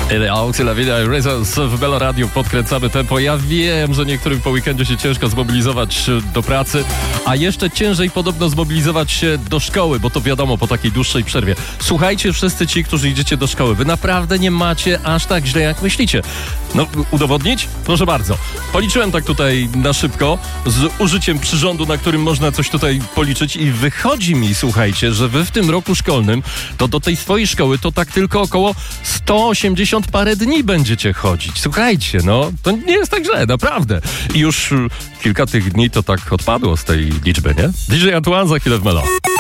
Auxila Vida i Razors w Melo Radio. Podkręcamy tempo. Ja wiem, że niektórym po weekendzie się ciężko zmobilizować do pracy, a jeszcze ciężej podobno zmobilizować się do szkoły, bo to wiadomo, po takiej dłuższej przerwie. Słuchajcie, wszyscy ci, którzy idziecie do szkoły, wy naprawdę nie macie aż tak źle, jak myślicie. No, udowodnić? Proszę bardzo. Policzyłem tak tutaj na szybko, z użyciem przyrządu, na którym można coś tutaj policzyć i wychodzi mi, słuchajcie, że wy w tym roku szkolnym to do tej swojej szkoły to tak tylko około 180 parę dni będziecie chodzić. Słuchajcie, no, to nie jest tak źle, naprawdę. I już kilka tych dni to tak odpadło z tej liczby, nie? DJ Antoine za chwilę w Melo.